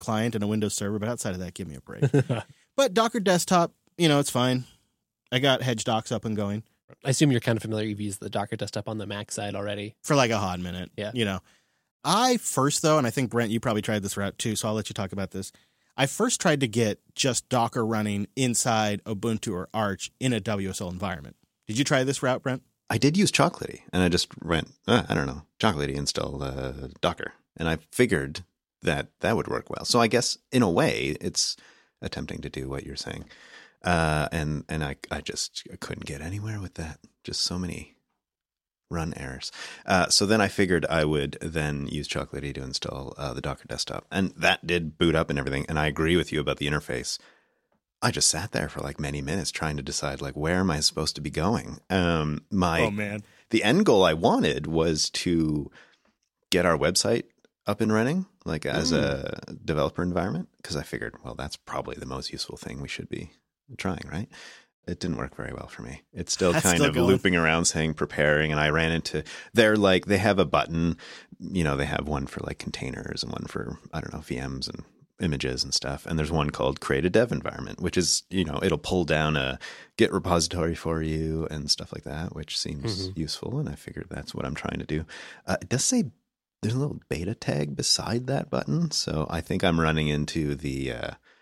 client and a Windows server, but outside of that, give me a break. But Docker Desktop, it's fine. I got Hedge Docs up and going. I assume you're kind of familiar. You've used the Docker Desktop on the Mac side already. For like a hot minute. Yeah. I first, though, and I think, Brent, you probably tried this route too, so I'll let you talk about this. I first tried to get just Docker running inside Ubuntu or Arch in a WSL environment. Did you try this route, Brent? I did use Chocolatey, and I just ran, Chocolatey install Docker. And I figured that would work well. So I guess, in a way, it's attempting to do what you're saying. And I just couldn't get anywhere with that. Just so many run errors. So then I figured I would then use Chocolatey to install the Docker Desktop. And that did boot up and everything. And I agree with you about the interface. I just sat there for like many minutes trying to decide, like, where am I supposed to be going? Oh, man. The end goal I wanted was to get our website up and running, like as a developer environment, because I figured, well, that's probably the most useful thing we should be trying, right? It didn't work very well for me. It's still kind of looping around saying preparing, and I ran into they have a button, they have one for like containers and one for, VMs and images and stuff. And there's one called create a dev environment, which is, it'll pull down a Git repository for you and stuff like that, which seems useful. And I figured that's what I'm trying to do. It does say there's a little beta tag beside that button. So I think I'm running into the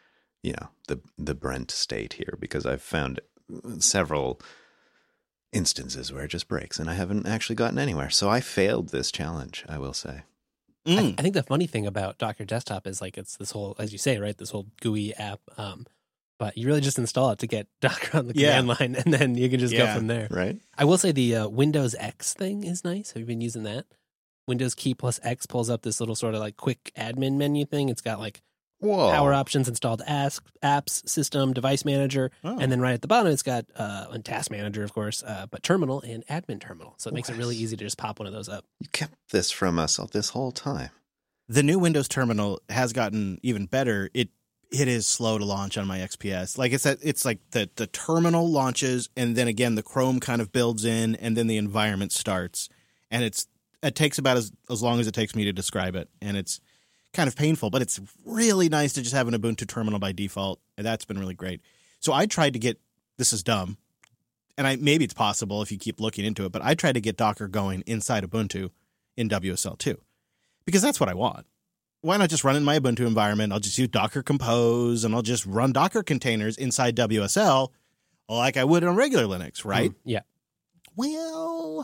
Brent state here, because I've found several instances where it just breaks and I haven't actually gotten anywhere. So I failed this challenge, I will say. I think the funny thing about Docker Desktop is like it's this whole, as you say, right, this whole GUI app. But you really just install it to get Docker on the command line, and then you can just go from there. Right. I will say the Windows X thing is nice. Have you been using that? Windows key plus X pulls up this little sort of like quick admin menu thing. It's got like power options, installed apps, system, device manager, and then right at the bottom it's got a task manager, of course, but terminal and admin terminal. So it makes it really easy to just pop one of those up. You kept this from us this whole time. The new Windows terminal has gotten even better. It is slow to launch on my XPS. Like it's like the terminal launches, and then again the Chrome kind of builds in, and then the environment starts, and it takes about as long as it takes me to describe it, and it's kind of painful, but it's really nice to just have an Ubuntu terminal by default, and that's been really great. So I tried to get, this is dumb, and maybe it's possible if you keep looking into it, but I tried to get Docker going inside Ubuntu in WSL2, because that's what I want. Why not just run in my Ubuntu environment? I'll just use Docker Compose, and I'll just run Docker containers inside WSL like I would on regular Linux, right? Yeah. Well,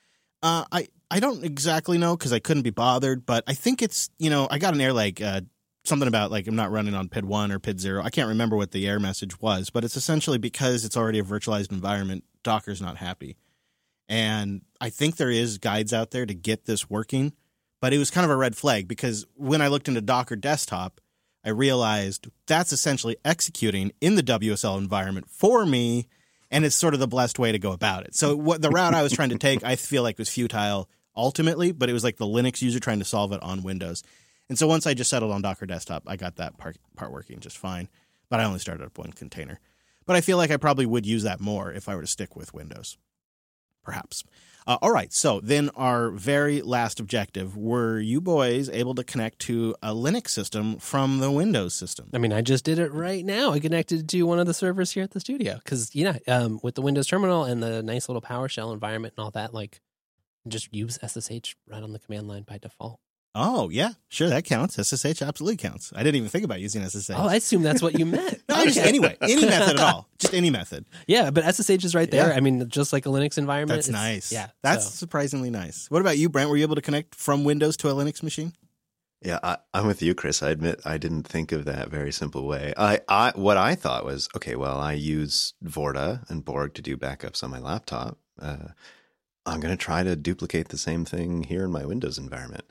I don't exactly know because I couldn't be bothered, but I think it's, I got an error like something about like I'm not running on PID 1 or PID 0. I can't remember what the error message was, but it's essentially because it's already a virtualized environment, Docker's not happy. And I think there is guides out there to get this working, but it was kind of a red flag because when I looked into Docker Desktop, I realized that's essentially executing in the WSL environment for me, and it's sort of the blessed way to go about it. So what the route I was trying to take, I feel like was futile ultimately, but it was like the Linux user trying to solve it on Windows. And so once I just settled on Docker Desktop, I got that part working just fine, but I only started up one container. But I feel like I probably would use that more if I were to stick with Windows, perhaps. All right, so then our very last objective, were you boys able to connect to a Linux system from the Windows system? I mean, I just did it right now. I connected to one of the servers here at the studio because, with the Windows terminal and the nice little PowerShell environment and all that, like, just use SSH right on the command line by default. Oh, yeah, sure, that counts. SSH absolutely counts. I didn't even think about using SSH. Oh, I assume that's what you meant. No, just anyway, any method at all. Just any method. Yeah, but SSH is right there. Yeah. I mean, just like a Linux environment. That's nice. Yeah. That's surprisingly nice. What about you, Brent? Were you able to connect from Windows to a Linux machine? Yeah, I'm with you, Chris. I admit I didn't think of that very simple way. What I thought was, okay, well, I use Vorta and Borg to do backups on my laptop. I'm going to try to duplicate the same thing here in my Windows environment.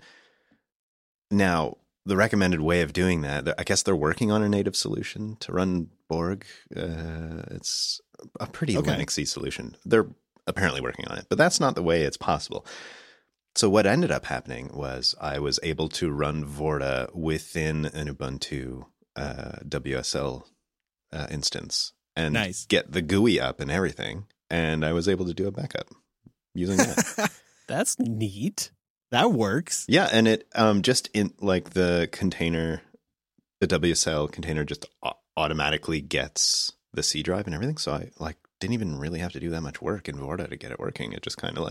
Now, the recommended way of doing that, I guess they're working on a native solution to run Borg. It's a pretty Linuxy solution. They're apparently working on it, but that's not the way it's possible. So what ended up happening was I was able to run Vorta within an Ubuntu WSL instance and get the GUI up and everything. And I was able to do a backup using that. That's neat. That works. Yeah, and it just in like the container the WSL container just automatically gets the C drive and everything. So I didn't even really have to do that much work in Vorta to get it working. It just kind of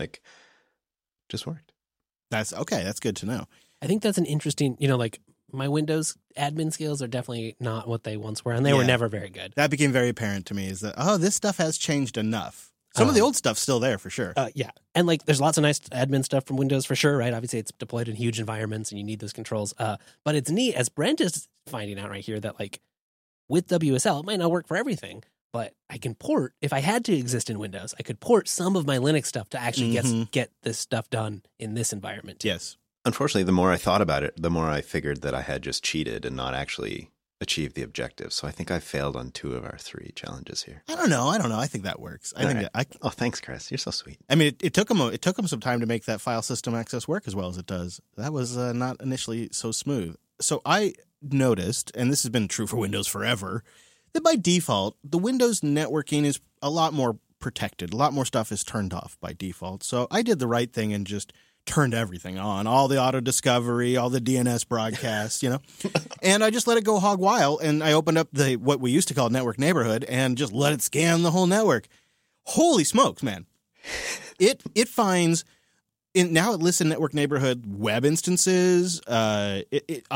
just worked. That's okay. That's good to know. I think that's an interesting, like my Windows admin skills are definitely not what they once were, and they were never very good. That became very apparent to me is that, this stuff has changed enough. Some of the old stuff's still there for sure. Yeah. And there's lots of nice admin stuff from Windows for sure, right? Obviously, it's deployed in huge environments and you need those controls. But it's neat, as Brent is finding out right here, that with WSL, it might not work for everything, but I can port, if I had to exist in Windows, I could port some of my Linux stuff to actually get this stuff done in this environment too. Yes. Unfortunately, the more I thought about it, the more I figured that I had just cheated and not actually achieved the objective. So I think I failed on 2 of our 3 challenges here. I don't know. I think that works. Oh, thanks, Chris. You're so sweet. I mean, it took them some time to make that file system access work as well as it does. That was not initially so smooth. So I noticed, and this has been true for Windows forever, that by default, the Windows networking is a lot more protected. A lot more stuff is turned off by default. So I did the right thing and just turned everything on, all the auto discovery, all the DNS broadcasts, and I just let it go hog wild. And I opened up what we used to call Network Neighborhood and just let it scan the whole network. Holy smokes, man. It finds now it lists in Network Neighborhood web instances, other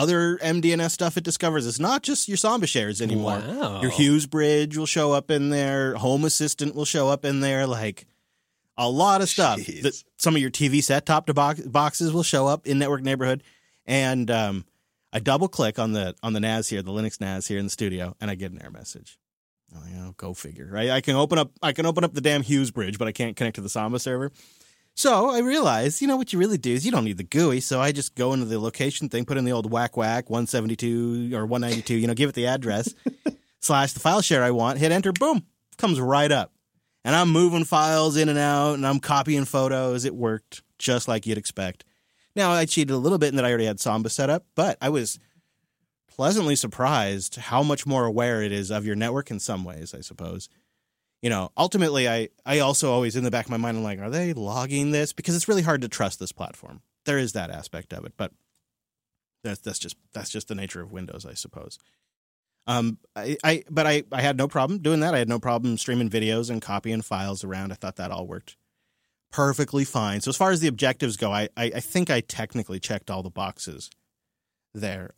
MDNS stuff it discovers. It's not just your Samba shares anymore. Wow. Your Hughes Bridge will show up in there. Home Assistant will show up in there. A lot of stuff. Some of your TV set-top boxes will show up in Network Neighborhood. And I double-click on the NAS here, the Linux NAS here in the studio, and I get an error message. Oh, go figure, right? I can open up the damn Hughes Bridge, but I can't connect to the Samba server. So I realized, what you really do is you don't need the GUI. So I just go into the location thing, put in the old whack 172 or 192, give it the address, / the file share I want, hit enter, boom, comes right up. And I'm moving files in and out, and I'm copying photos. It worked just like you'd expect. Now, I cheated a little bit in that I already had Samba set up, but I was pleasantly surprised how much more aware it is of your network in some ways, I suppose. Ultimately, I also always, in the back of my mind, I'm like, are they logging this? Because it's really hard to trust this platform. There is that aspect of it, but that's just the nature of Windows, I suppose. I had no problem doing that. I had no problem streaming videos and copying files around. I thought that all worked perfectly fine. So as far as the objectives go, I think I technically checked all the boxes there.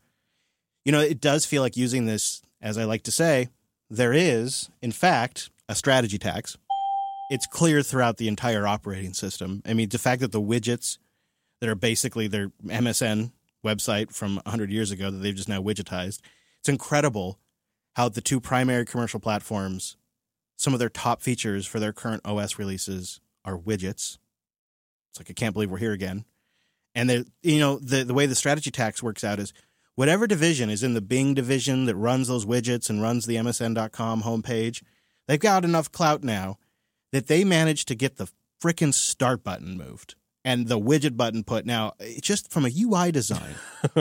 It does feel like using this, as I like to say, there is, in fact, a strategy tax. It's clear throughout the entire operating system. I mean, the fact that the widgets that are basically their MSN website from 100 years ago that they've just now widgetized, it's incredible how the 2 primary commercial platforms, some of their top features for their current OS releases are widgets. It's I can't believe we're here again. And the way the strategy tax works out is whatever division is in the Bing division that runs those widgets and runs the MSN.com homepage, they've got enough clout now that they managed to get the frickin' start button moved. And the widget button put. Now, just from a UI design,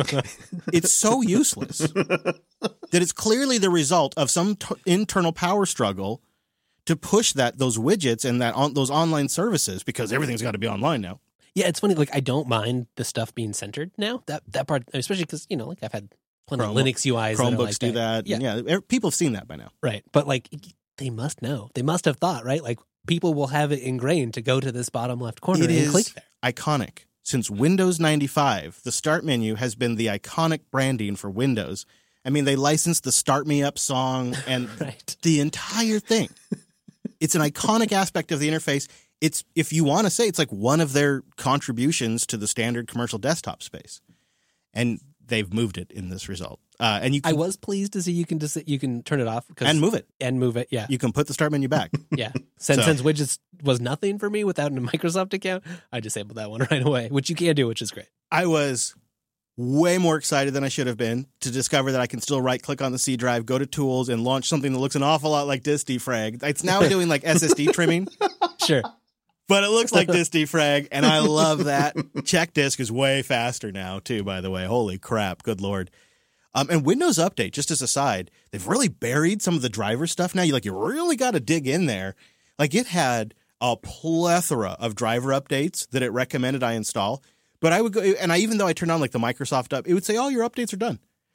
it's so useless that it's clearly the result of some internal power struggle to push those widgets and those online services, because everything's got to be online now. Yeah, it's funny. I don't mind the stuff being centered now. That part, especially because I've had plenty of Linux UIs. Chromebooks do that. Yeah, people have seen that by now. Right, but they must know. They must have thought, right? People will have it ingrained to go to this bottom left corner and click there. Iconic. Since Windows 95, the Start menu has been the iconic branding for Windows. I mean, they licensed the Start Me Up song and the entire thing. It's an iconic aspect of the interface. It's, if you want to say, it's one of their contributions to the standard commercial desktop space. And they've moved it in this result. I was pleased to see you can turn it off and move it. Yeah, you can put the Start menu back. Yeah, since widgets was nothing for me without a Microsoft account, I disabled that one right away, which you can do, which is great. I was way more excited than I should have been to discover that I can still right click on the C drive, go to Tools, and launch something that looks an awful lot like Disk Defrag. It's now doing SSD trimming. Sure. But it looks like Disk Defrag, and I love that. Check Disk is way faster now, too, by the way. Holy crap. Good Lord. And Windows Update, just as a side, they've really buried some of the driver stuff now. You really got to dig in there. It had a plethora of driver updates that it recommended I install. But I would go, and even though I turned on the Microsoft up, it would say, all your updates are done.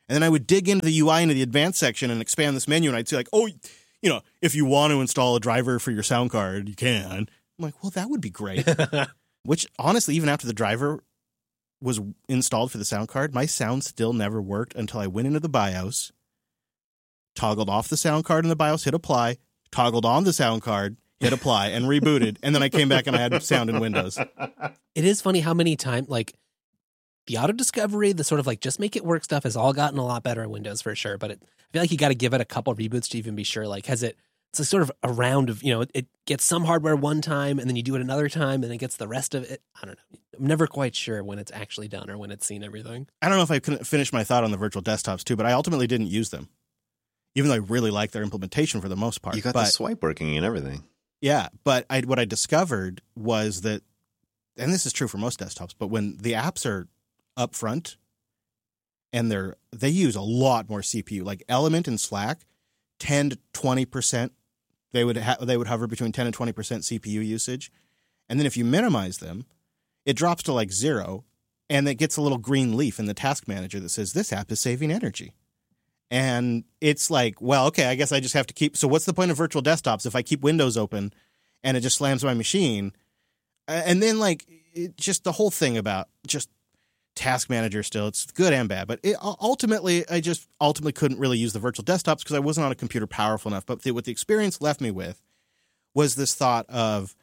And then I would dig into the UI into the advanced section and expand this menu, and I'd see like, oh, if you want to install a driver for your sound card, you can. I'm like, well, that would be great. Which, honestly, even after the driver was installed for the sound card, my sound still never worked until I went into the BIOS, toggled off the sound card in the BIOS, hit apply, toggled on the sound card, hit apply, and rebooted. And then I came back and I had sound in Windows. It is funny how many times, like, the auto discovery, the sort of like just make it work stuff has all gotten a lot better in Windows for sure. But I feel like you got to give it a couple reboots to even be sure. Like, it's a sort of a round of, it gets some hardware one time and then you do it another time and it gets the rest of it. I don't know. I'm never quite sure when it's actually done or when it's seen everything. I don't know if I couldn't finish my thought on the virtual desktops too, but I ultimately didn't use them, even though I really like their implementation for the most part. You got the swipe working and everything. Yeah, but what I discovered was that, and this is true for most desktops, but when the apps are up front and they use a lot more CPU, like Element and Slack, 10 to 20%. They would hover between 10 and 20% CPU usage. And then if you minimize them, it drops to like 0, and it gets a little green leaf in the task manager that says this app is saving energy. And it's like, well, okay, I guess I just have to keep. So what's the point of virtual desktops if I keep Windows open and it just slams my machine? And then just the whole thing about just task manager still, it's good and bad. But ultimately, I just couldn't really use the virtual desktops because I wasn't on a computer powerful enough. But what the experience left me with was this thought of,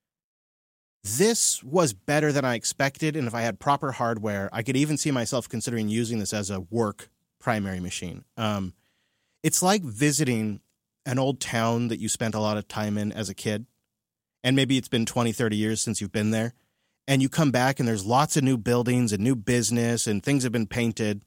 this was better than I expected. And if I had proper hardware, I could even see myself considering using this as a work primary machine. It's like visiting an old town that you spent a lot of time in as a kid, and maybe it's been 20, 30 years since you've been there, and you come back and there's lots of new buildings and new business and things have been painted.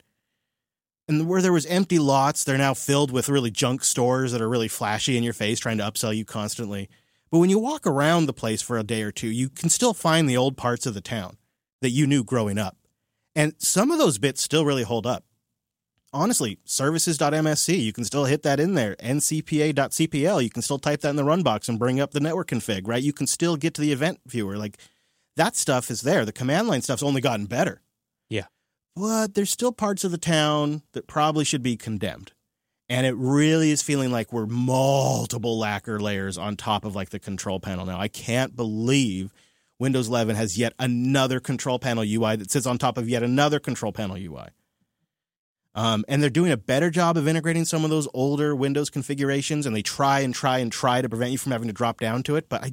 And where there was empty lots, they're now filled with really junk stores that are really flashy in your face, trying to upsell you constantly. But when you walk around the place for a day or two, you can still find the old parts of the town that you knew growing up. And some of those bits still really hold up. Honestly, services.msc, you can still hit that in there. ncpa.cpl, you can still type that in the run box and bring up the network config, right? You can still get to the event viewer. Like, that stuff is there. The command line stuff's only gotten better. Yeah. But there's still parts of the town that probably should be condemned. And it really is feeling like we're multiple lacquer layers on top of like the control panel now. I can't believe Windows 11 has yet another control panel UI that sits on top of yet another control panel UI. And they're doing a better job of integrating some of those older Windows configurations, and they try to prevent you from having to drop down to it. But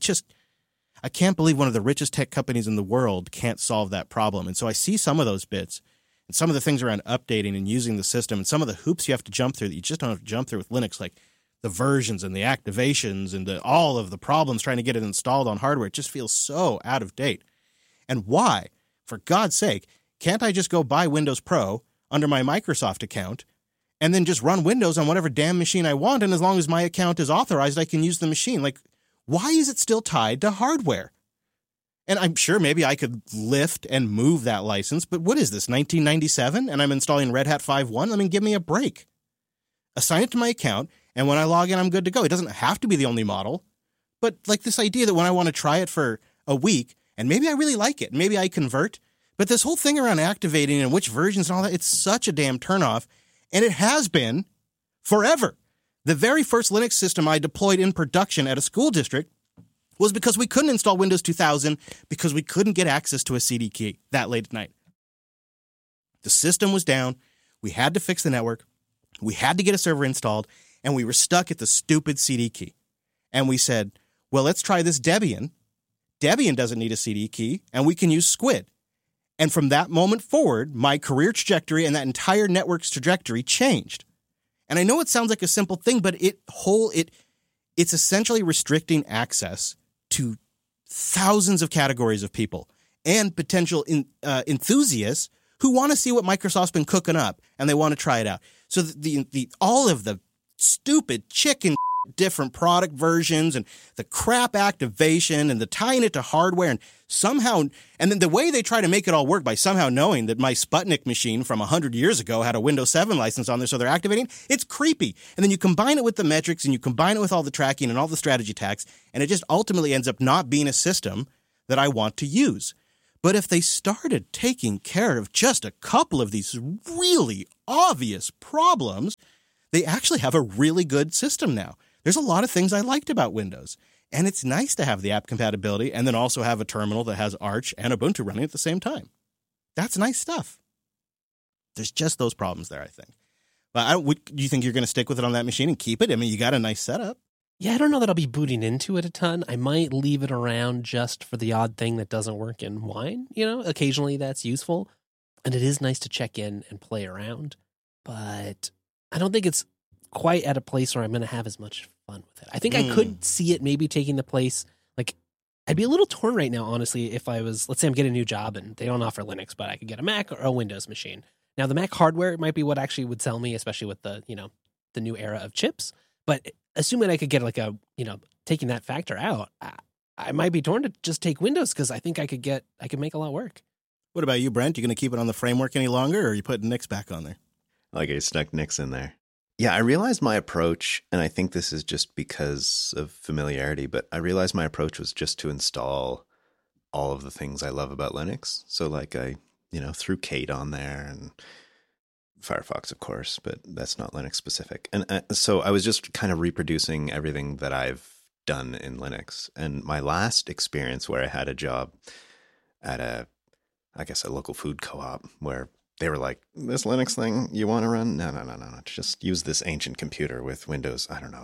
I can't believe one of the richest tech companies in the world can't solve that problem. And so I see some of those bits and some of the things around updating and using the system and some of the hoops you have to jump through that you just don't have to jump through with Linux, like the versions and the activations and all of the problems trying to get it installed on hardware. It just feels so out of date. And why, for God's sake, can't I just go buy Windows Pro under my Microsoft account and then just run Windows on whatever damn machine I want? And as long as my account is authorized, I can use the machine. Like, why is it still tied to hardware? And I'm sure maybe I could lift and move that license, but what is this, 1997? And I'm installing Red Hat 5.1? I mean, give me a break. Assign it to my account, and when I log in, I'm good to go. It doesn't have to be the only model, but like this idea that when I want to try it for a week, and maybe I really like it, maybe I convert, but this whole thing around activating and which versions and all that, it's such a damn turnoff, and it has been forever. The very first Linux system I deployed in production at a school district was because we couldn't install Windows 2000 because we couldn't get access to a CD key that late at night. The system was down. We had to fix the network. We had to get a server installed, and we were stuck at the stupid CD key. And we said, well, let's try this Debian. Debian doesn't need a CD key, and we can use Squid. And from that moment forward, my career trajectory and that entire network's trajectory changed. And I know it sounds like a simple thing, but it's essentially restricting access to thousands of categories of people and potential enthusiasts who want to see what Microsoft's been cooking up and they want to try it out. So all of the stupid chicken different product versions and the crap activation and the tying it to hardware and somehow, and then the way they try to make it all work by somehow knowing that my Sputnik machine from 100 years ago had a Windows 7 license on there, so they're activating, it's creepy. And then you combine it with the metrics and you combine it with all the tracking and all the strategy tags, and it just ultimately ends up not being a system that I want to use. But if they started taking care of just a couple of these really obvious problems, they actually have a really good system now. There's a lot of things I liked about Windows. And it's nice to have the app compatibility and then also have a terminal that has Arch and Ubuntu running at the same time. That's nice stuff. There's just those problems there, I think. But do you think you're going to stick with it on that machine and keep it? I mean, you got a nice setup. Yeah, I don't know that I'll be booting into it a ton. I might leave it around just for the odd thing that doesn't work in Wine. Occasionally that's useful. And it is nice to check in and play around. But I don't think it's quite at a place where I'm going to have as much fun with it. I think I could see it maybe taking the place. Like, I'd be a little torn right now, honestly, if I was, let's say I'm getting a new job and they don't offer Linux, but I could get a Mac or a Windows machine. Now, the Mac hardware might be what actually would sell me, especially with the new era of chips. But assuming I could get taking that factor out, I might be torn to just take Windows because I think I could make a lot work. What about you, Brent? You going to keep it on the framework any longer, or are you putting Nix back on there? Like I snuck Nix in there. Yeah, I realized my approach, and I think this is just because of familiarity, but I realized my approach was just to install all of the things I love about Linux. So like I threw Kate on there and Firefox, of course, but that's not Linux specific. And so I was just kind of reproducing everything that I've done in Linux. And my last experience where I had a job at a local food co-op where they were like, this Linux thing you want to run? No. Just use this ancient computer with Windows. I don't know.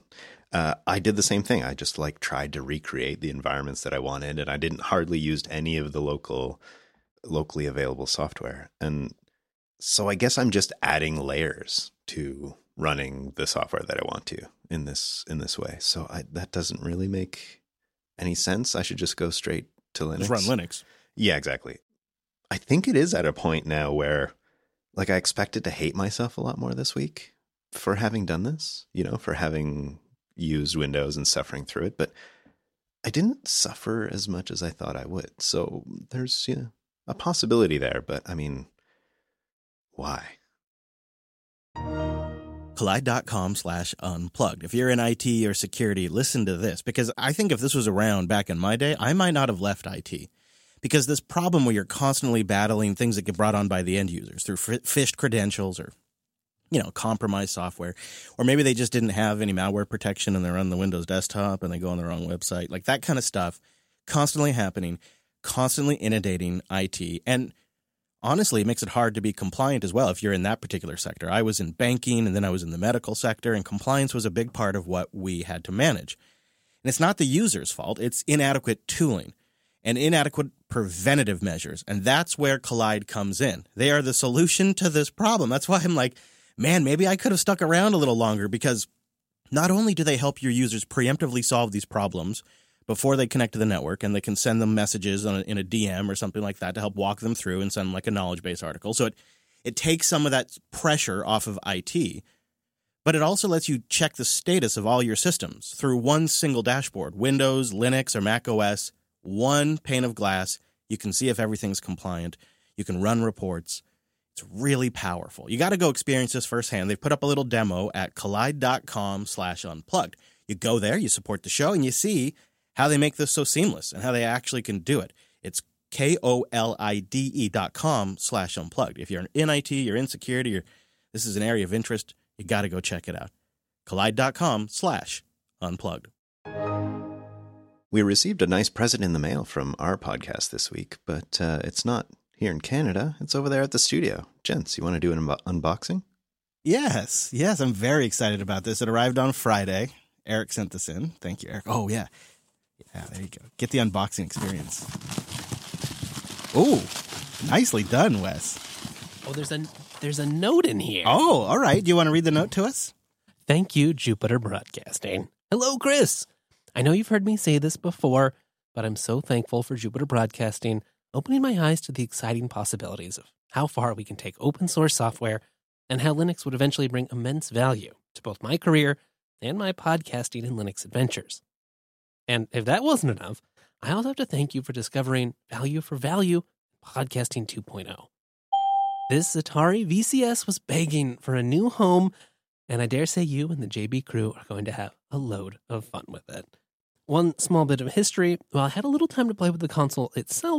I did the same thing. I just tried to recreate the environments that I wanted, and I didn't hardly used any of the locally available software. And so I guess I'm just adding layers to running the software that I want to in this way. So that doesn't really make any sense. I should just go straight to Linux. Just run Linux. Yeah, exactly. I think it is at a point now where I expected to hate myself a lot more this week for having done this, for having used Windows and suffering through it. But I didn't suffer as much as I thought I would. So there's a possibility there. But I mean, why? Collide.com/unplugged. If you're in IT or security, listen to this, because I think if this was around back in my day, I might not have left IT. Because this problem where you're constantly battling things that get brought on by the end users through phished credentials or, compromised software, or maybe they just didn't have any malware protection and they're on the Windows desktop and they go on the wrong website, like that kind of stuff constantly happening, constantly inundating IT. And honestly, it makes it hard to be compliant as well if you're in that particular sector. I was in banking and then I was in the medical sector, and compliance was a big part of what we had to manage. And it's not the user's fault. It's inadequate tooling and inadequate preventative measures. And that's where Collide comes in. They are the solution to this problem. That's why I'm like, man, maybe I could have stuck around a little longer, because not only do they help your users preemptively solve these problems before they connect to the network, and they can send them messages in a DM or something like that to help walk them through and send a knowledge base article. So it takes some of that pressure off of IT, but it also lets you check the status of all your systems through one single dashboard. Windows, Linux, or Mac OS, one pane of glass. You can see if everything's compliant. You can run reports. It's really powerful. You got to go experience this firsthand. They've put up a little demo at collide.com/unplugged. You go there, you support the show, and you see how they make this so seamless and how they actually can do it. It's KOLIDE.com/unplugged. If you're in IT, you're in security, or this is an area of interest, you got to go check it out. Collide.com/unplugged. We received a nice present in the mail from our podcast this week, but it's not here in Canada. It's over there at the studio. Gents, you want to do an unboxing? Yes, I'm very excited about this. It arrived on Friday. Eric sent this in. Thank you, Eric. Oh, yeah. Yeah, there you go. Get the unboxing experience. Oh, nicely done, Wes. Oh, there's a note in here. Oh, all right. Do you want to read the note to us? Thank you, Jupiter Broadcasting. Hello, Chris. I know you've heard me say this before, but I'm so thankful for Jupiter Broadcasting opening my eyes to the exciting possibilities of how far we can take open source software and how Linux would eventually bring immense value to both my career and my podcasting and Linux adventures. And if that wasn't enough, I also have to thank you for discovering Value for Value Podcasting 2.0. This Atari VCS was begging for a new home, and I dare say you and the JB crew are going to have a load of fun with it. One small bit of history: while I had a little time to play with the console itself,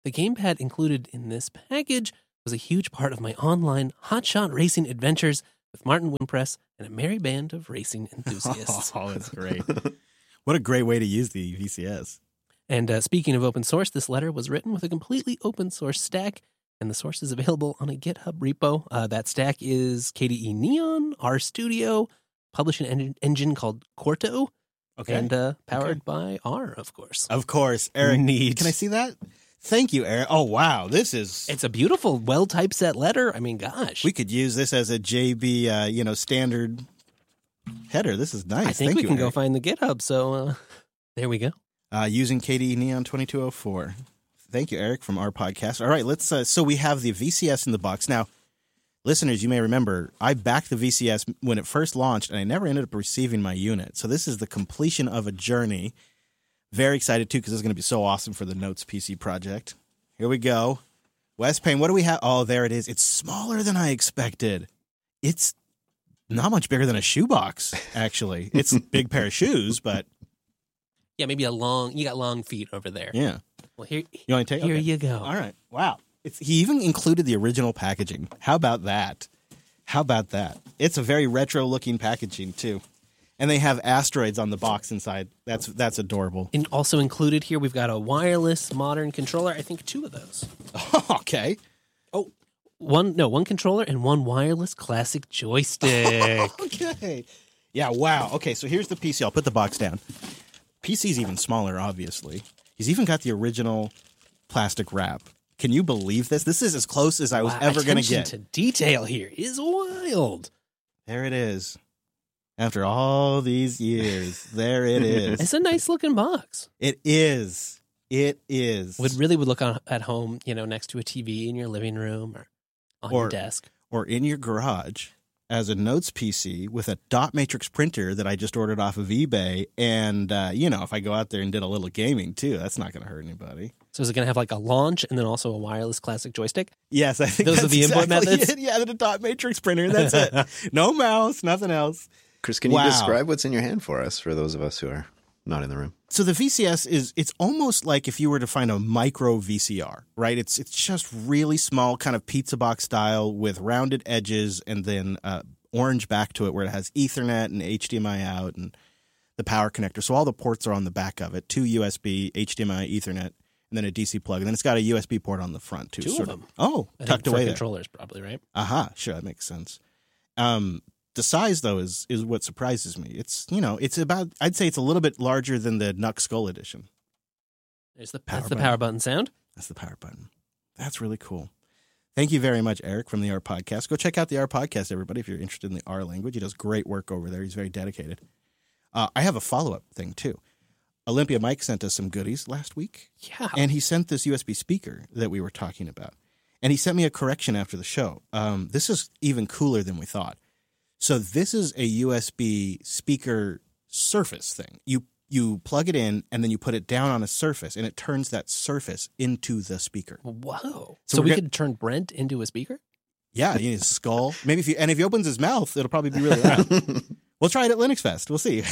The gamepad included in this package was a huge part of my online hotshot racing adventures with Martin Wimpress and a merry band of racing enthusiasts. Oh, that's great. What a great way to use the VCS. And speaking of open source, this letter was written with a completely open source stack, and the source is available on a GitHub repo. That stack is KDE Neon, RStudio, publishing engine called Quarto, and powered by R, of course. Of course. Eric, Neat. Can I see that? Thank you, Eric. Oh, wow. It's a beautiful, well-typeset letter. I mean, gosh. We could use this as a JB, standard header. This is nice. I think Thank we you, can go Eric. find the GitHub, so there we go. Using KDE Neon 2204. Thank you, Eric, from our podcast. All right, let's. So we have the VCS in the box. Now, listeners, you may remember, I backed the VCS when it first launched, and I never ended up receiving my unit. So this is the completion of a journey. Very excited, too, because this is going to be so awesome for the Notes PC project. Here we go. Wes Payne, what do we have? Oh, there it is. It's smaller than I expected. It's not much bigger than a shoebox, actually. It's a big pair of shoes, but... Yeah, maybe you got long feet over there. Yeah. Well, here want to take? Here Okay. you go. All right. Wow. He even included the original packaging. How about that? It's a very retro-looking packaging, too. And they have asteroids on the box inside. That's adorable. And also included here, we've got a wireless modern controller. I think 2 of those. Okay. Oh, one controller and 1 wireless classic joystick. Okay. Yeah, wow. Okay, so here's the PC. I'll put the box down. PC's even smaller, obviously. He's even got the original plastic wrap. Can you believe this? This is as close as I was ever going to get. Attention to detail here is wild. There it is. After all these years, there it is. It's a nice looking box. It is. It is. Would look at home, next to a TV in your living room or on your desk. Or in your garage as a Notes PC with a dot matrix printer that I just ordered off of eBay. And, if I go out there and did a little gaming too, that's not going to hurt anybody. So is it going to have like a launch and then also a wireless classic joystick? Yes, I think those that's are the input exactly methods. it. Yeah, the dot matrix printer. That's it. No mouse, nothing else. Chris, can you describe what's in your hand for us, for those of us who are not in the room? So the VCS it's almost like if you were to find a micro VCR, right? It's just really small, kind of pizza box style with rounded edges and then orange back to it where it has Ethernet and HDMI out and the power connector. So all the ports are on the back of it, 2 USB, HDMI, Ethernet, and then a DC plug. And then it's got a USB port on the front too. 2 of them. Oh, tucked away there. Controllers probably, right? Sure, that makes sense. The size, though, is what surprises me. It's, it's about, I'd say it's a little bit larger than the Nux Skull edition. That's the power button sound. That's the power button. That's really cool. Thank you very much, Eric, from the R Podcast. Go check out the R Podcast, everybody, if you're interested in the R language. He does great work over there. He's very dedicated. I have a follow-up thing, too. Olympia Mike sent us some goodies last week. Yeah. And he sent this USB speaker that we were talking about. And he sent me a correction after the show. This is even cooler than we thought. So this is a USB speaker surface thing. You plug it in and then you put it down on a surface and it turns that surface into the speaker. Whoa. So we could turn Brent into a speaker? Yeah, you need a skull. Maybe if he opens his mouth, it'll probably be really loud. We'll try it at Linux Fest. We'll see.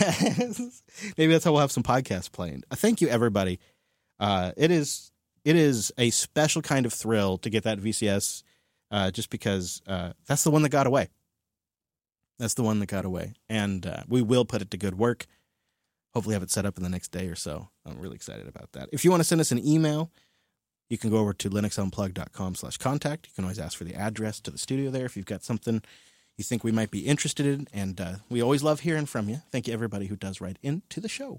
Maybe that's how we'll have some podcasts playing. Thank you, everybody. It is a special kind of thrill to get that VCS just because that's the one that got away. That's the one that got away. And we will put it to good work. Hopefully have it set up in the next day or so. I'm really excited about that. If you want to send us an email, you can go over to linuxunplug.com/contact. You can always ask for the address to the studio there if you've got something you think we might be interested in. And we always love hearing from you. Thank you, everybody who does write into the show.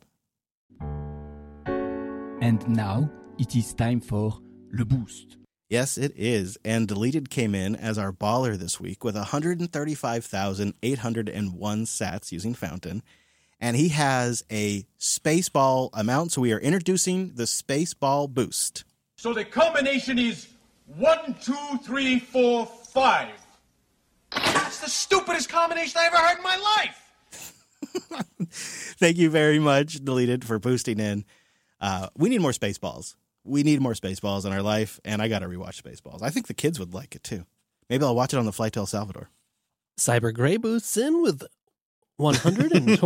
And now it is time for Le Boost. Yes, it is. And Deleted came in as our baller this week with 135,801 sats using Fountain. And he has a Spaceball amount. So we are introducing the Spaceball Boost. So the combination is 1, 2, 3, 4, 5. That's the stupidest combination I ever heard in my life. Thank you very much, Deleted, for boosting in. We need more Spaceballs. We need more Spaceballs in our life, and I got to rewatch Spaceballs. I think the kids would like it, too. Maybe I'll watch it on the flight to El Salvador. Cyber Gray boosts in with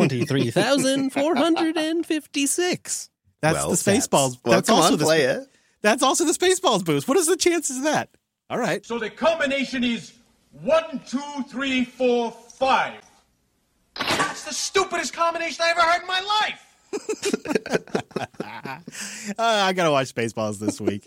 123,456. That's well, the Spaceballs. Well, That's come also on, the play it. That's also the Spaceballs boost. What is the chances of that? All right. So the combination is 1, 2, 3, 4, 5. That's the stupidest combination I ever heard in my life. I got to watch Spaceballs this week.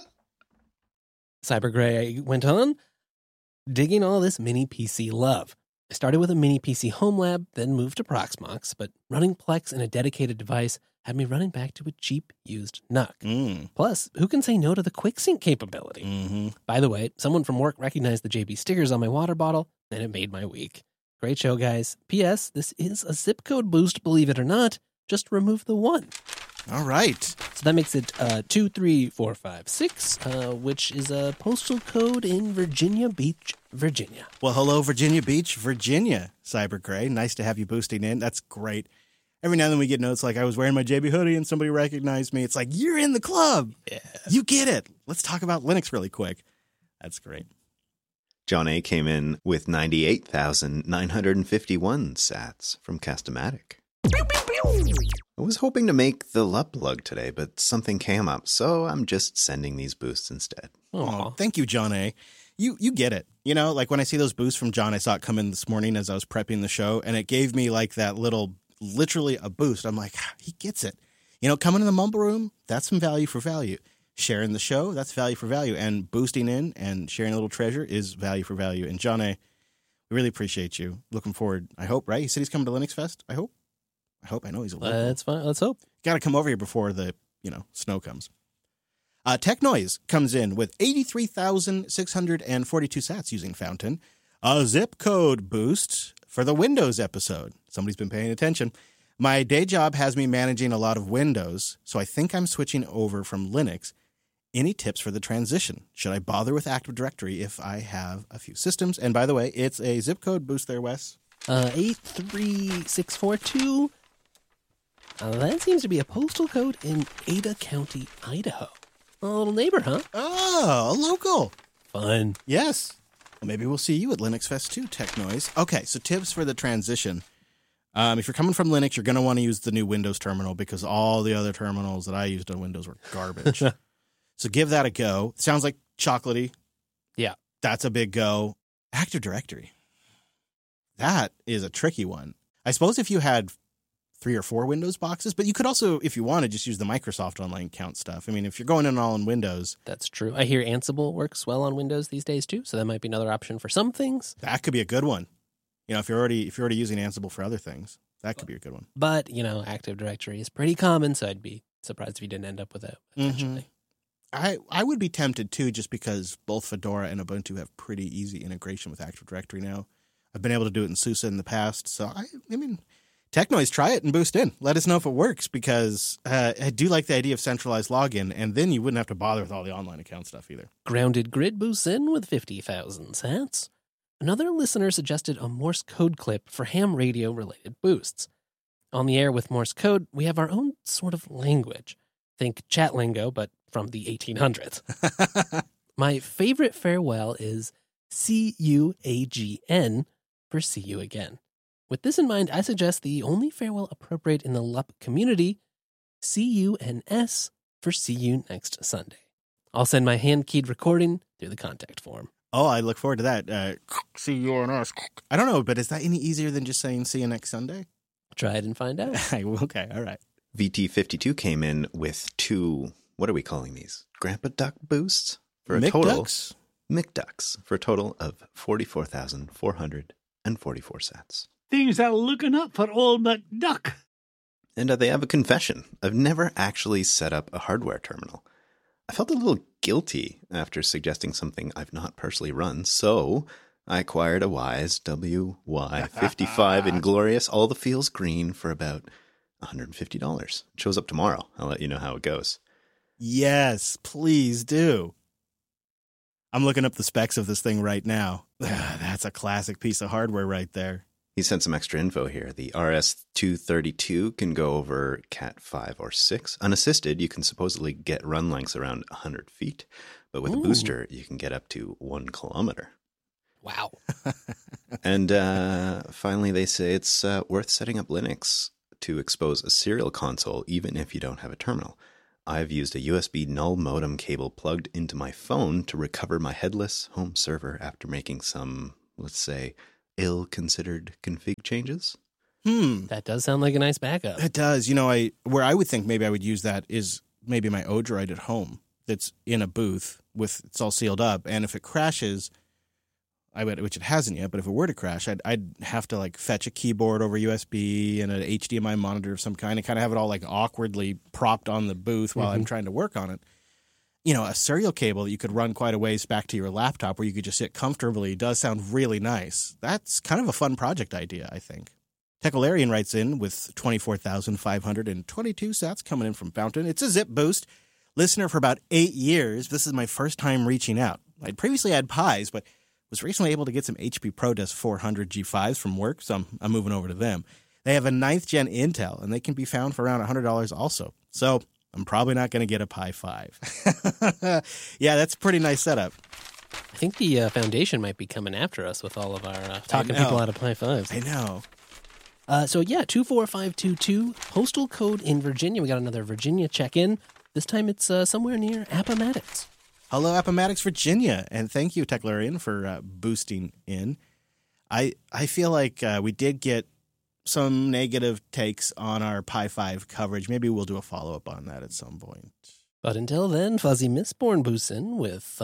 Cyber Gray went on, digging all this mini PC love. I started with a mini PC home lab, then moved to Proxmox, but running Plex in a dedicated device had me running back to a cheap used NUC. Plus, who can say no to the quick sync capability? By the way, someone from work recognized the JB stickers on my water bottle, and it made my week. Great show, guys. P.S. This is a zip code boost, believe it or not. Just remove the 1. All right. So that makes it 23456, which is a postal code in Virginia Beach, Virginia. Well, hello, Virginia Beach, Virginia, Cyber Gray. Nice to have you boosting in. That's great. Every now and then we get notes like I was wearing my JB hoodie and somebody recognized me. It's like, you're in the club. Yeah. You get it. Let's talk about Linux really quick. That's great. John A. came in with 98,951 sats from Castomatic. I was hoping to make the Luplug today, but something came up, so I'm just sending these boosts instead. Oh, thank you, John A. You get it. You know, like when I see those boosts from John, I saw it come in this morning as I was prepping the show, and it gave me like that little, literally a boost. I'm like, he gets it. You know, coming in the mumble room, that's some value for value. Sharing the show, that's value for value. And boosting in and sharing a little treasure is value for value. And John A., we really appreciate you. Looking forward, I hope, right? He said he's coming to Linux Fest, I hope. I know he's a local. That's fine. Let's hope. Got to come over here before the, snow comes. Tech Noise comes in with 83,642 sats using Fountain. A zip code boost for the Windows episode. Somebody's been paying attention. My day job has me managing a lot of Windows, so I think I'm switching over from Linux. Any tips for the transition? Should I bother with Active Directory if I have a few systems? And by the way, it's a zip code boost there, Wes. 83642. That seems to be a postal code in Ada County, Idaho. A little neighbor, huh? Oh, a local. Fun. Yes. Well, maybe we'll see you at Linux Fest too, Tech Noise. Okay, so tips for the transition. If you're coming from Linux, you're going to want to use the new Windows terminal because all the other terminals that I used on Windows were garbage. So give that a go. Sounds like chocolatey. Yeah. That's a big go. Active Directory. That is a tricky one. I suppose if you had 3 or 4 Windows boxes, but you could also, if you wanted, just use the Microsoft Online Account stuff. I mean, if you're going in all in Windows. That's true. I hear Ansible works well on Windows these days too, so that might be another option for some things. That could be a good one. If you're already using Ansible for other things, that could be a good one. But, Active Directory is pretty common, so I'd be surprised if you didn't end up with it eventually. I would be tempted too, just because both Fedora and Ubuntu have pretty easy integration with Active Directory now. I've been able to do it in SUSE in the past, so I mean, Tech Noise, try it and boost in. Let us know if it works, because I do like the idea of centralized login, and then you wouldn't have to bother with all the online account stuff either. Grounded Grid boosts in with 50,000 sats. Another listener suggested a Morse code clip for ham radio related boosts. On the air with Morse code, we have our own sort of language. Think chat lingo, but from the 1800s. My favorite farewell is CUAGN for see you again. With this in mind, I suggest the only farewell appropriate in the LUP community, CUNS for see you next Sunday. I'll send my hand-keyed recording through the contact form. Oh, I look forward to that. CUNS. I don't know, but is that any easier than just saying see you next Sunday? Try it and find out. Okay, all right. VT52 came in with 2, what are we calling these? Grandpa Duck boosts? For a total. McDucks. For a total of 44,444 sats. Things are looking up for old McDuck. And they have a confession. I've never actually set up a hardware terminal. I felt a little guilty after suggesting something I've not personally run, so I acquired a Wise WY55 Inglorious All the Feels Green for about $150. It shows up tomorrow. I'll let you know how it goes. Yes, please do. I'm looking up the specs of this thing right now. That's a classic piece of hardware right there. He sent some extra info here. The RS-232 can go over Cat 5 or 6. Unassisted, you can supposedly get run lengths around 100 feet. But with a booster, you can get up to 1 kilometer. Wow. And finally, they say it's worth setting up Linux to expose a serial console, even if you don't have a terminal. I've used a USB null modem cable plugged into my phone to recover my headless home server after making some, let's say, ill-considered config changes. That does sound like a nice backup. It does. Where I would think maybe I would use that is maybe my Odroid at home that's in a booth it's all sealed up. And if it crashes, which it hasn't yet, but if it were to crash, I'd have to like fetch a keyboard over USB and an HDMI monitor of some kind and kind of have it all like awkwardly propped on the booth while I'm trying to work on it. A serial cable that you could run quite a ways back to your laptop where you could just sit comfortably does sound really nice. That's kind of a fun project idea, I think. Techolarian writes in with 24,522 sats coming in from Fountain. It's a zip boost. Listener for about 8 years. This is my first time reaching out. I'd previously had Pis, but was recently able to get some HP ProDesk 400 G5s from work, so I'm moving over to them. They have a 9th gen Intel, and they can be found for around $100 also. So I'm probably not going to get a Pi 5. Yeah, that's a pretty nice setup. I think the Foundation might be coming after us with all of our talking people out of Pi 5s. I know. 24522, postal code in Virginia. We got another Virginia check-in. This time it's somewhere near Appomattox. Hello, Appomattox, Virginia, and thank you, Techolarian, for boosting in. I feel like we did get some negative takes on our Pi 5 coverage. Maybe we'll do a follow-up on that at some point. But until then, Fuzzy Mistborn boosts in with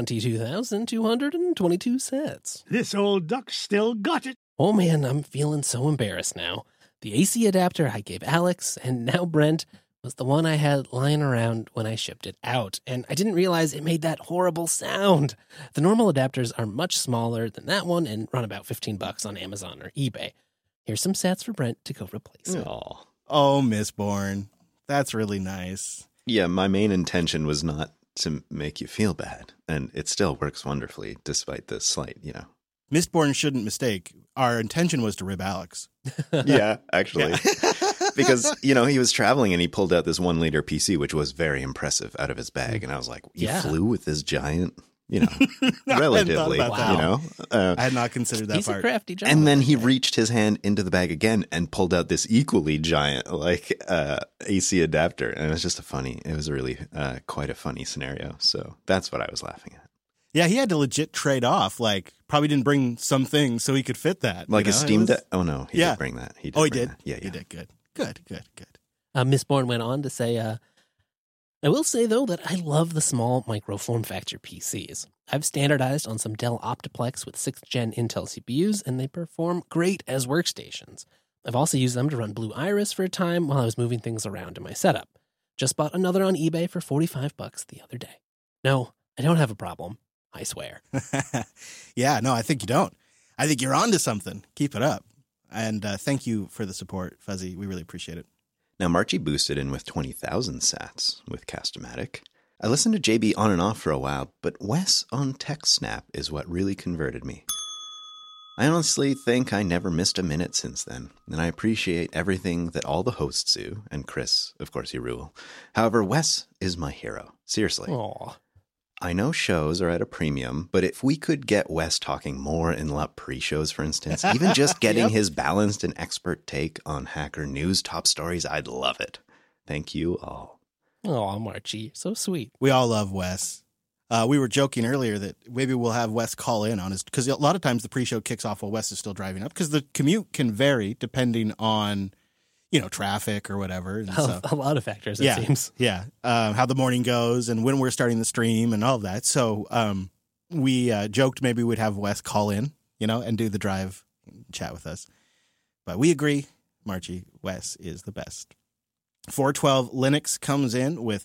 22,222 sats. This old duck still got it. Oh man, I'm feeling so embarrassed now. The AC adapter I gave Alex, and now Brent, was the one I had lying around when I shipped it out, and I didn't realize it made that horrible sound. The normal adapters are much smaller than that one and run about $15 on Amazon or eBay. Here's some sats for Brent to go replace it. Oh, Mistborn. That's really nice. Yeah, my main intention was not to make you feel bad, and it still works wonderfully despite the slight, Mistborn shouldn't mistake. Our intention was to rib Alex. Yeah, actually. Because, he was traveling and he pulled out this 1 liter PC, which was very impressive, out of his bag. And I was like, you flew with this giant, relatively, Wow. I had not considered that He's part. a crafty gentleman. And then he reached his hand into the bag again and pulled out this equally giant, AC adapter. And it was really quite a funny scenario. So that's what I was laughing at. Yeah, he had to legit trade off. Like, probably didn't bring some things so he could fit that. Like a Steam Deck? Oh, no. He did bring that. He bring did? That. Yeah. He did. Good. Mistborn went on to say, I will say, though, that I love the small micro form factor PCs. I've standardized on some Dell Optiplex with 6th gen Intel CPUs, and they perform great as workstations. I've also used them to run Blue Iris for a time while I was moving things around in my setup. Just bought another on eBay for $45 the other day. No, I don't have a problem. I swear. Yeah, no, I think you don't. I think you're onto something. Keep it up. And thank you for the support, Fuzzy. We really appreciate it. Now, Marchie boosted in with 20,000 sats with Cast-O-Matic. I listened to JB on and off for a while, but Wes on TechSnap is what really converted me. I honestly think I never missed a minute since then, and I appreciate everything that all the hosts do, and Chris, of course, you rule. However, Wes is my hero. Seriously. Aw. I know shows are at a premium, but if we could get Wes talking more in LUP pre-shows, for instance, even just getting his balanced and expert take on Hacker News top stories, I'd love it. Thank you all. Aw, Marchie, so sweet. We all love Wes. We were joking earlier that maybe we'll have Wes call in on his, because a lot of times the pre-show kicks off while Wes is still driving up, because the commute can vary depending on, traffic or whatever. And so, A lot of factors, it seems. Yeah. How the morning goes and when we're starting the stream and all of that. So we joked maybe we'd have Wes call in, and do the drive and chat with us. But we agree, Marchie, Wes is the best. 412 Linux comes in with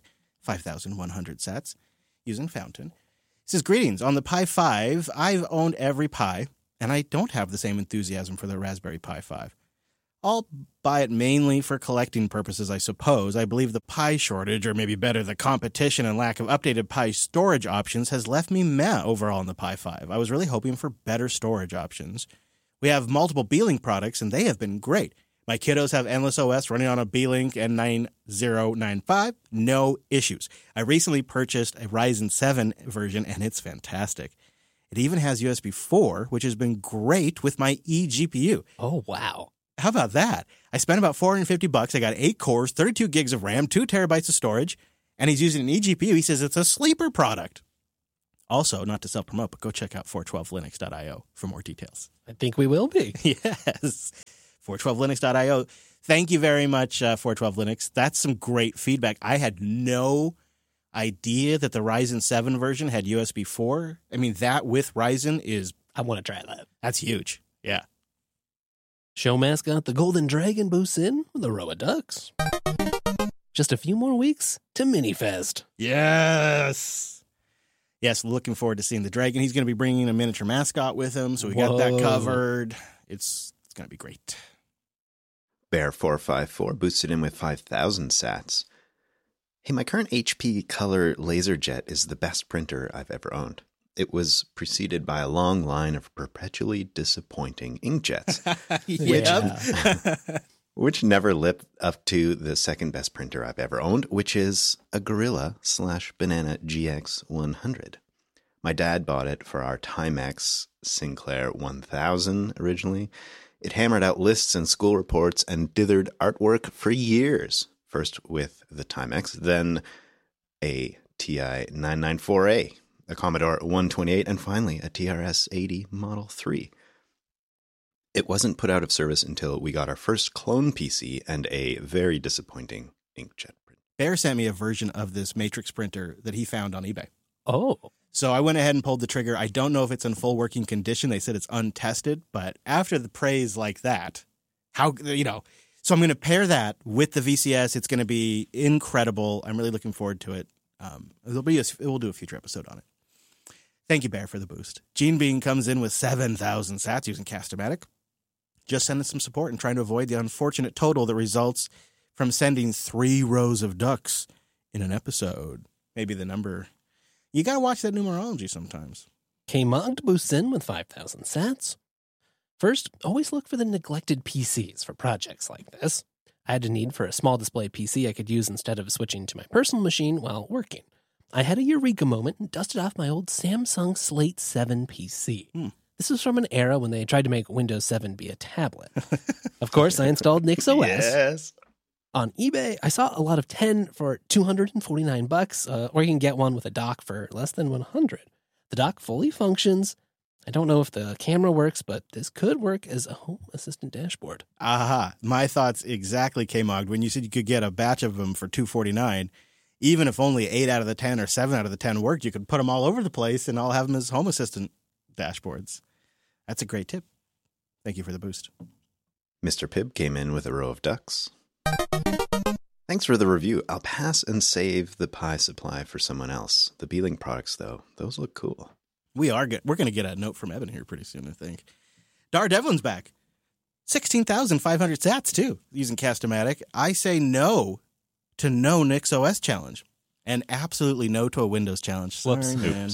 5,100 sats using Fountain. It says, greetings. On the Pi 5, I've owned every Pi, and I don't have the same enthusiasm for the Raspberry Pi 5. I'll buy it mainly for collecting purposes, I suppose. I believe the Pi shortage, or maybe better, the competition and lack of updated Pi storage options has left me meh overall on the Pi 5. I was really hoping for better storage options. We have multiple Beelink products, and they have been great. My kiddos have Endless OS running on a Beelink N9095. No issues. I recently purchased a Ryzen 7 version, and it's fantastic. It even has USB 4, which has been great with my eGPU. Oh, wow. How about that? I spent about $450. I got 8 cores, 32 gigs of RAM, 2 terabytes of storage, And he's using an eGPU. He says it's a sleeper product. Also, not to self-promote, but go check out 412linux.io for more details. I think we will be. Yes. 412linux.io. Thank you very much, 412linux. That's some great feedback. I had no idea that the Ryzen 7 version had USB 4. I mean, that with Ryzen is... I want to try that. That's huge. Yeah. Show mascot the Golden Dragon boosts in with a row of ducks. Just a few more weeks to Minifest. Yes. Yes, looking forward to seeing the dragon. He's going to be bringing a miniature mascot with him, so we got that covered. It's going to be great. Bear454 boosted in with 5,000 sats. Hey, my current HP Color LaserJet is the best printer I've ever owned. It was preceded by a long line of perpetually disappointing inkjets, which never lived up to the second best printer I've ever owned, which is a Gorilla/Banana GX100. My dad bought it for our Timex Sinclair 1000 originally. It hammered out lists and school reports and dithered artwork for years. First with the Timex, then a TI 994A, a Commodore 128, and finally a TRS-80 Model 3. It wasn't put out of service until we got our first clone PC and a very disappointing inkjet print. Bear sent me a version of this Matrix printer that he found on eBay. Oh. So I went ahead and pulled the trigger. I don't know if it's in full working condition. They said it's untested, but after the praise like that, so I'm going to pair that with the VCS. It's going to be incredible. I'm really looking forward to it. We'll do a future episode on it. Thank you, Bear, for the boost. Gene Bean comes in with 7,000 sats using Cast-O-Matic. Just sending some support and trying to avoid the unfortunate total that results from sending 3 rows of ducks in an episode. Maybe the number. You got to watch that numerology sometimes. K-Mogged boosts in with 5,000 sats. First, always look for the neglected PCs for projects like this. I had a need for a small display PC I could use instead of switching to my personal machine while working. I had a eureka moment and dusted off my old Samsung Slate 7 PC. This was from an era when they tried to make Windows 7 be a tablet. Of course, I installed NixOS. Yes. On eBay, I saw a lot of 10 for $249, or you can get one with a dock for less than $100. The dock fully functions. I don't know if the camera works, but this could work as a home assistant dashboard. Aha. My thoughts exactly, K-Mogged. When you said you could get a batch of them for $249, even if only 8 out of the 10 or 7 out of the 10 worked, you could put them all over the place and I'll have them as home assistant dashboards. That's a great tip. Thank you for the boost. Mr. Pibb came in with a row of ducks. Thanks for the review. I'll pass and save the pie supply for someone else. The Beeling products, though, those look cool. We're going to get a note from Evan here pretty soon, I think. Dar Devlin's back. 16,500 sats, too, using Cast-O-Matic. I say no to no NixOS challenge and absolutely no to a Windows challenge. Sorry, Whoops. man.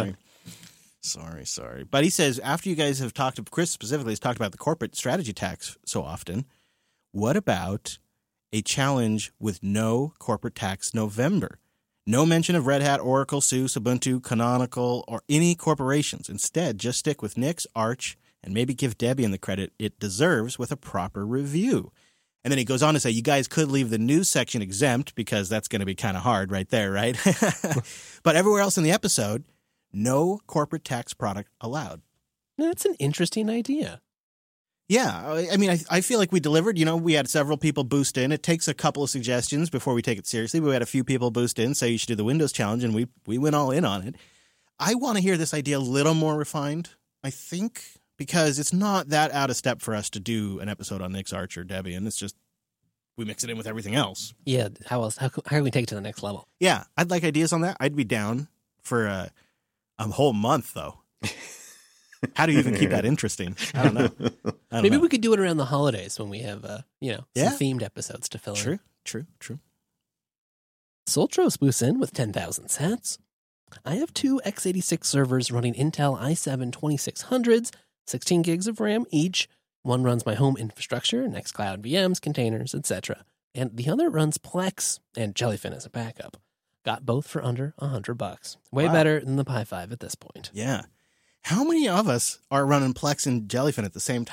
Sorry. But he says, after you guys have talked, Chris specifically has talked about the corporate strategy tax so often, what about a challenge with no corporate tax November? No mention of Red Hat, Oracle, SUSE, Ubuntu, Canonical, or any corporations. Instead, just stick with Nix, Arch, and maybe give Debian the credit it deserves with a proper review. And then he goes on to say, you guys could leave the news section exempt because that's going to be kind of hard right there, right? But everywhere else in the episode, no corporate tax product allowed. That's an interesting idea. Yeah, I mean, I feel like we delivered. We had several people boost in. It takes a couple of suggestions before we take it seriously. We had a few people boost in, say you should do the Windows challenge, and we went all in on it. I want to hear this idea a little more refined, I think, because it's not that out of step for us to do an episode on Nix, Arch, or Debian. It's just we mix it in with everything else. Yeah, how else? How can we take it to the next level? Yeah, I'd like ideas on that. I'd be down for a whole month, though. How do you even keep that interesting? I don't know. Maybe we could do it around the holidays when we have, some themed episodes to fill in. True. Soltros boosts in with 10,000 sats. I have 2 x86 servers running Intel i7 2600s, 16 gigs of RAM each. One runs my home infrastructure, Nextcloud VMs, containers, etc. And the other runs Plex and Jellyfin as a backup. Got both for under $100. Way better than the Pi 5 at this point. Yeah. How many of us are running Plex and Jellyfin at the same time?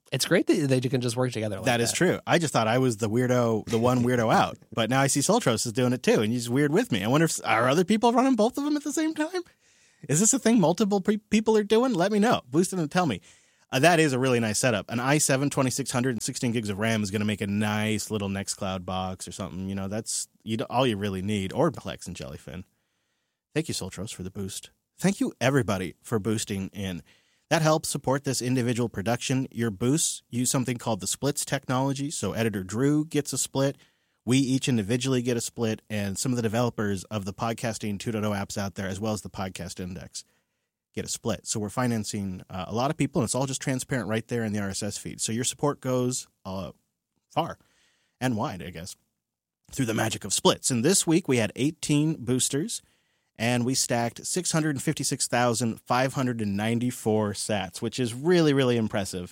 It's great that they can just work together like that. That is true. I just thought I was the one weirdo out. But now I see Soltros is doing it too, and he's weird with me. I wonder if are other people running both of them at the same time? Is this a thing multiple people are doing? Let me know. Boost it and tell me. That is a really nice setup. An i7 2600 and 16 gigs of RAM is going to make a nice little Nextcloud box or something. That's all you really need, or Plex and Jellyfin. Thank you, Soltros, for the boost. Thank you, everybody, for boosting in. That helps support this individual production. Your boosts use something called the splits technology. So editor Drew gets a split. We each individually get a split. And some of the developers of the Podcasting 2.0 apps out there, as well as the Podcast Index, get a split. So we're financing a lot of people, and it's all just transparent right there in the RSS feed. So your support goes far and wide, I guess, through the magic of splits. And this week we had 18 boosters. And we stacked 656,594 sats, which is really, really impressive.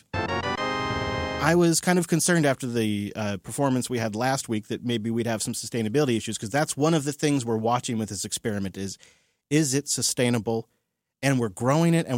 I was kind of concerned after the performance we had last week that maybe we'd have some sustainability issues, because that's one of the things we're watching with this experiment is it sustainable? And we're growing it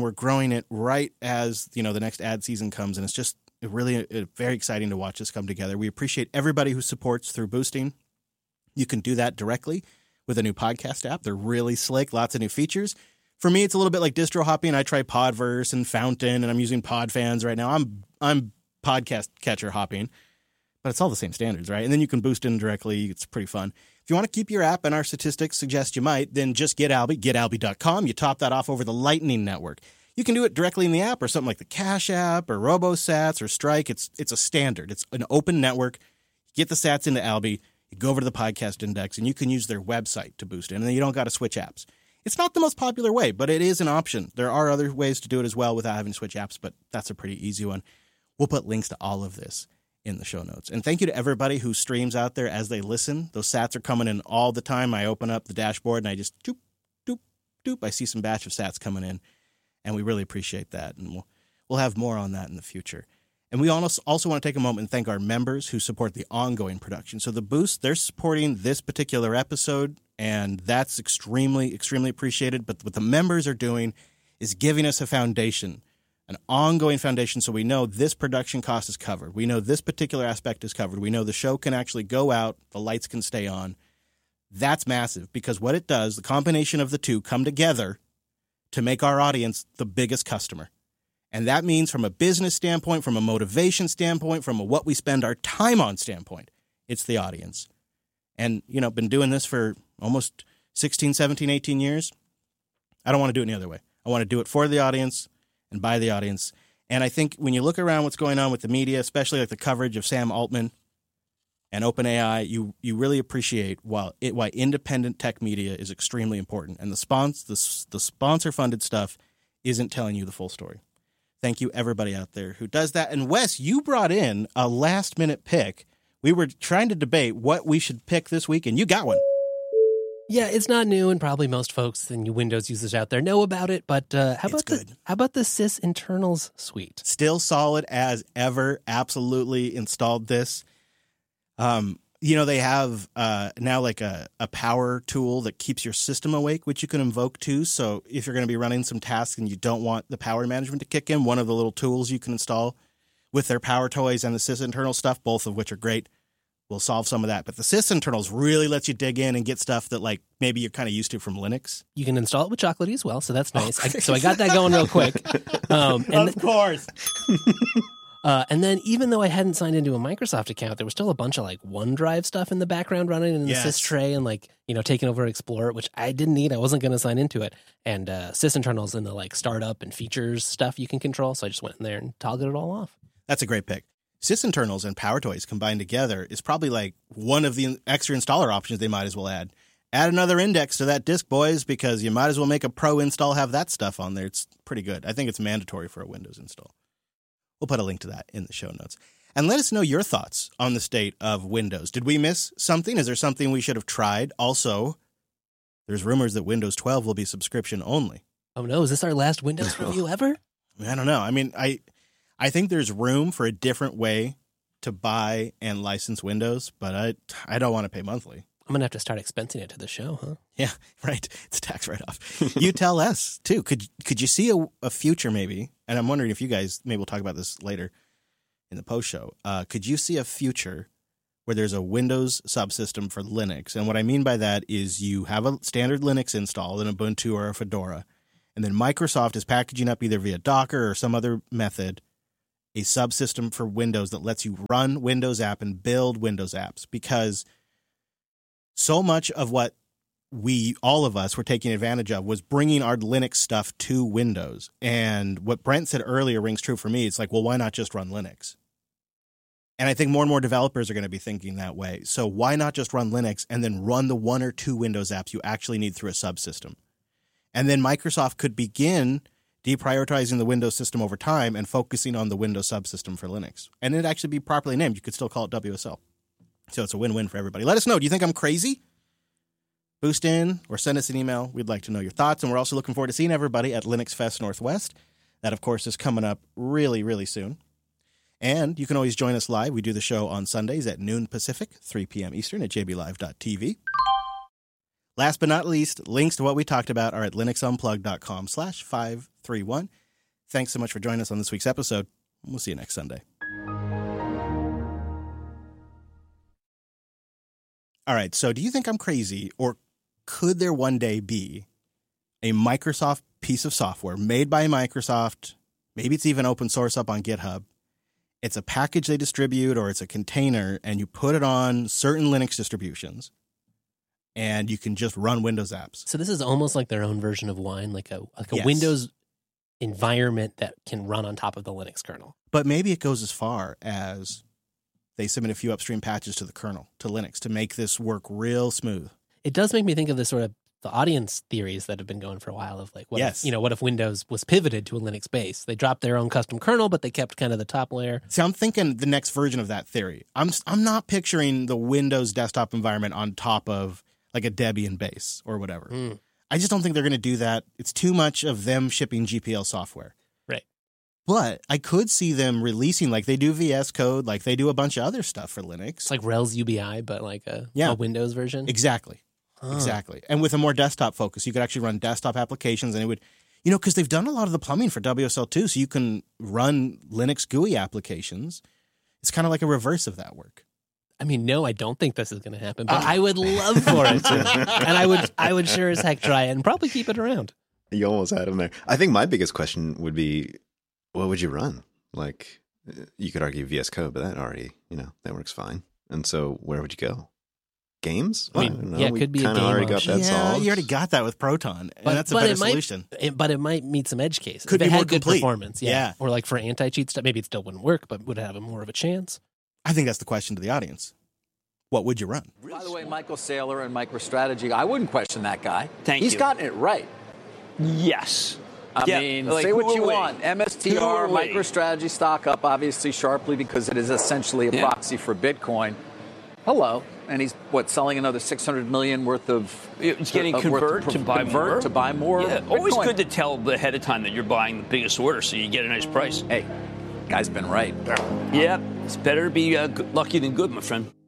right as, the next ad season comes. And it's just really very exciting to watch this come together. We appreciate everybody who supports through boosting. You can do that directly with a new podcast app. They're really slick, lots of new features. For me, it's a little bit like distro hopping. I try Podverse and Fountain, and I'm using Podfans right now. I'm podcast catcher hopping, but it's all the same standards, right? And then you can boost in directly. It's pretty fun. If you want to keep your app, and our statistics suggest you might, then just get Alby, getalby.com. You top that off over the Lightning Network. You can do it directly in the app, or something like the Cash App or RoboSats or Strike. It's a standard. It's an open network. You get the sats into Alby. You go over to the Podcast Index, and you can use their website to boost in, and then you don't got to switch apps. It's not the most popular way, but it is an option. There are other ways to do it as well without having to switch apps, but that's a pretty easy one. We'll put links to all of this in the show notes. And thank you to everybody who streams out there as they listen. Those sats are coming in all the time. I open up the dashboard, and I just doop, doop, doop. I see some batch of sats coming in, and we really appreciate that, and we'll have more on that in the future. And we also want to take a moment and thank our members who support the ongoing production. So the Boost, they're supporting this particular episode, and that's extremely, extremely appreciated. But what the members are doing is giving us a foundation, an ongoing foundation, so we know this production cost is covered. We know this particular aspect is covered. We know the show can actually go out, the lights can stay on. That's massive, because what it does, the combination of the two come together to make our audience the biggest customer. And that means from a business standpoint, from a motivation standpoint, from a what we spend our time on standpoint, it's the audience. And, been doing this for almost 16, 17, 18 years. I don't want to do it any other way. I want to do it for the audience and by the audience. And I think when you look around what's going on with the media, especially like the coverage of Sam Altman and OpenAI, you really appreciate why independent tech media is extremely important. And the sponsor-funded stuff isn't telling you the full story. Thank you, everybody out there who does that. And Wes, you brought in a last-minute pick. We were trying to debate what we should pick this week, and you got one. Yeah, it's not new, and probably most folks and you Windows users out there know about it. But how about the Sys Internals suite? Still solid as ever. Absolutely installed this. They have now like a power tool that keeps your system awake, which you can invoke too. So if you're going to be running some tasks and you don't want the power management to kick in, one of the little tools you can install with their Power Toys and the Sys Internal stuff, both of which are great, will solve some of that. But the Sys Internals really lets you dig in and get stuff that like maybe you're kind of used to from Linux. You can install it with Chocolatey as well, so that's nice. So I got that going real quick. Of course. And then even though I hadn't signed into a Microsoft account, there was still a bunch of like OneDrive stuff in the background running in the Sys tray and like, taking over Explorer, which I didn't need. I wasn't going to sign into it. And Sys Internals in the like startup and features stuff you can control. So I just went in there and toggled it all off. That's a great pick. Sys Internals and Power Toys combined together is probably like one of the extra installer options they might as well add. Add another index to that disk, boys, because you might as well make a pro install have that stuff on there. It's pretty good. I think it's mandatory for a Windows install. We'll put a link to that in the show notes. And let us know your thoughts on the state of Windows. Did we miss something? Is there something we should have tried? Also, there's rumors that Windows 12 will be subscription only. Oh, no. Is this our last Windows review ever? I don't know. I mean, I think there's room for a different way to buy and license Windows, but I don't want to pay monthly. I'm going to have to start expensing it to the show, huh? Yeah, right. It's a tax write-off. You tell us, too. Could you see a future maybe, and I'm wondering if you guys, maybe we'll talk about this later, in the post show. Could you see a future where there's a Windows subsystem for Linux? And what I mean by that is you have a standard Linux installed in Ubuntu or a Fedora, and then Microsoft is packaging up either via Docker or some other method a subsystem for Windows that lets you run Windows app and build Windows apps, because so much of what all of us were taking advantage of was bringing our Linux stuff to Windows. And what Brent said earlier rings true for me. It's like, well, why not just run Linux? And I think more and more developers are going to be thinking that way. So why not just run Linux and then run the 1 or 2 Windows apps you actually need through a subsystem? And then Microsoft could begin deprioritizing the Windows system over time and focusing on the Windows subsystem for Linux. And it'd actually be properly named. You could still call it WSL. So it's a win-win for everybody. Let us know. Do you think I'm crazy? Boost in or send us an email. We'd like to know your thoughts. And we're also looking forward to seeing everybody at Linux Fest Northwest. That, of course, is coming up really, really soon. And you can always join us live. We do the show on Sundays at noon Pacific, 3 p.m. Eastern at jblive.tv. Last but not least, links to what we talked about are at linuxunplugged.com/531. Thanks so much for joining us on this week's episode. We'll see you next Sunday. All right, so do you think I'm crazy, or could there one day be a Microsoft piece of software made by Microsoft? Maybe it's even open source up on GitHub. It's a package they distribute, or it's a container, and you put it on certain Linux distributions, and you can just run Windows apps. So this is almost like their own version of Wine, like a Yes. Windows environment that can run on top of the Linux kernel. But maybe it goes as far as they submit a few upstream patches to the kernel, to Linux, to make this work real smooth. It does make me think of the sort of the audience theories that have been going for a while of like, what Yes. if, what if Windows was pivoted to a Linux base? They dropped their own custom kernel, but they kept kind of the top layer. See, I'm thinking the next version of that theory. I'm not picturing the Windows desktop environment on top of like a Debian base or whatever. I just don't think they're going to do that. It's too much of them shipping GPL software. Right. But I could see them releasing, like they do VS Code, like they do a bunch of other stuff for Linux. It's like Rails UBI, but like a Windows version. Exactly. Exactly. And with a more desktop focus, you could actually run desktop applications, and it would, because they've done a lot of the plumbing for WSL too, so you can run Linux GUI applications. It's kind of like a reverse of that work. I mean, no, I don't think this is going to happen, but I would love for it to. And I would sure as heck try it and probably keep it around. You almost had him there. I think my biggest question would be, what would you run? Like, you could argue VS Code, but that already, that works fine. And so where would you go? Games? I mean, it could be a game already got option. that solved. You already got that with Proton, and that's a better solution. But it might meet some edge cases. Could if be it more had good complete. performance. Yeah. Or like for anti-cheat stuff, maybe it still wouldn't work, but would it have more of a chance? I think that's the question to the audience. What would you run? By the way, Michael Saylor and MicroStrategy, I wouldn't question that guy. He's gotten it right. Yes. I mean, say what you want. MSTR, MicroStrategy stock up obviously sharply because it is essentially a proxy for Bitcoin. Hello. And he's, selling another $600 million worth of... It's getting convert to buy more. Yeah, always Bitcoin. good to tell ahead of time that you're buying the biggest order so you get a nice price. Hey, guy's been right. Yeah, it's better to be lucky than good, my friend.